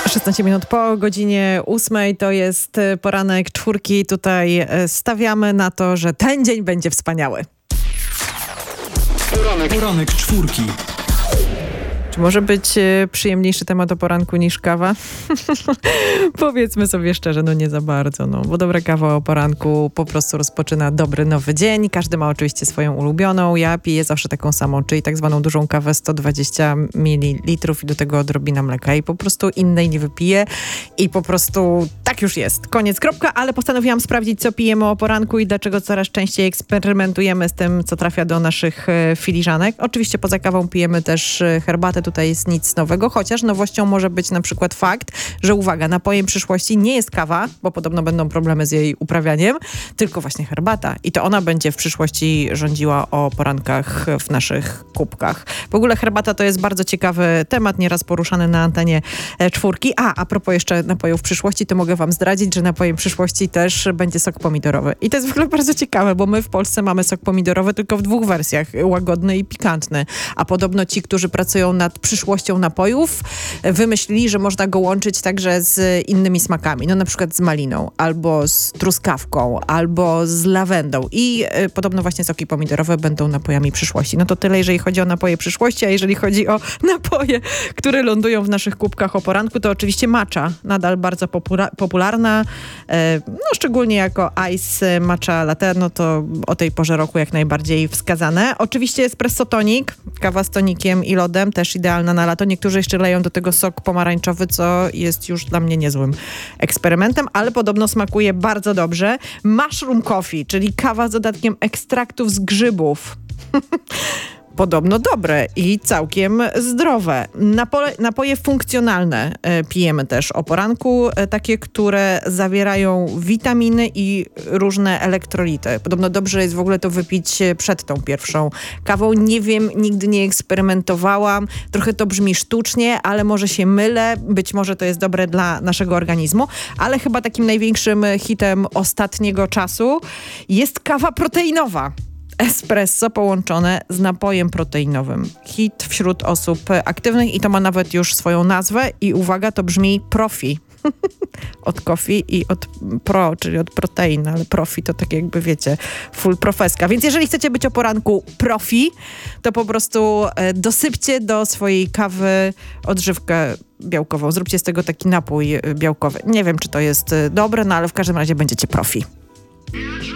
16 minut po godzinie 8 to jest poranek czwórki. Tutaj stawiamy na to, że ten dzień będzie wspaniały. Poranek czwórki. Czy może być przyjemniejszy temat o poranku niż kawa? Powiedzmy sobie szczerze, no nie za bardzo, bo dobra kawa o poranku po prostu rozpoczyna dobry nowy dzień. Każdy ma oczywiście swoją ulubioną. Ja piję zawsze taką samą, czyli tak zwaną dużą kawę 120 ml i do tego odrobina mleka i po prostu innej nie wypiję i po prostu tak już jest. Koniec, kropka, ale postanowiłam sprawdzić, co pijemy o poranku i dlaczego coraz częściej eksperymentujemy z tym, co trafia do naszych filiżanek. Oczywiście poza kawą pijemy też herbatę. Tutaj jest nic nowego, chociaż nowością może być na przykład fakt, że uwaga, napojem przyszłości nie jest kawa, bo podobno będą problemy z jej uprawianiem, tylko właśnie herbata. I to ona będzie w przyszłości rządziła o porankach w naszych kubkach. W ogóle herbata to jest bardzo ciekawy temat, nieraz poruszany na antenie czwórki. A propos jeszcze napojów przyszłości, to mogę wam zdradzić, że napojem przyszłości też będzie sok pomidorowy. I to jest w ogóle bardzo ciekawe, bo my w Polsce mamy sok pomidorowy tylko w dwóch wersjach, łagodny i pikantny. A podobno ci, którzy pracują nad przyszłością napojów, wymyślili, że można go łączyć także z innymi smakami. No na przykład z maliną, albo z truskawką, albo z lawendą. I podobno właśnie soki pomidorowe będą napojami przyszłości. No to tyle, jeżeli chodzi o napoje przyszłości, a jeżeli chodzi o napoje, które lądują w naszych kubkach o poranku, to oczywiście matcha. Nadal bardzo popularna. Szczególnie jako ice matcha latte, no to o tej porze roku jak najbardziej wskazane. Oczywiście espresso tonic, kawa z tonikiem i lodem, też idealna na lato. Niektórzy jeszcze leją do tego sok pomarańczowy, co jest już dla mnie niezłym eksperymentem, ale podobno smakuje bardzo dobrze. Mushroom coffee, czyli kawa z dodatkiem ekstraktów z grzybów. Podobno dobre i całkiem zdrowe. Napoje funkcjonalne pijemy też o poranku, takie, które zawierają witaminy i różne elektrolity. Podobno dobrze jest w ogóle to wypić przed tą pierwszą kawą. Nie wiem, nigdy nie eksperymentowałam. Trochę to brzmi sztucznie, ale może się mylę. Być może to jest dobre dla naszego organizmu, ale chyba takim największym hitem ostatniego czasu jest kawa proteinowa. Espresso połączone z napojem proteinowym. Hit wśród osób aktywnych i to ma nawet już swoją nazwę i uwaga, to brzmi profi. Od coffee i od pro, czyli od protein, ale profi to tak jakby wiecie, full profeska. Więc jeżeli chcecie być o poranku profi, to po prostu dosypcie do swojej kawy odżywkę białkową. Zróbcie z tego taki napój białkowy. Nie wiem, czy to jest dobre, no ale w każdym razie będziecie profi.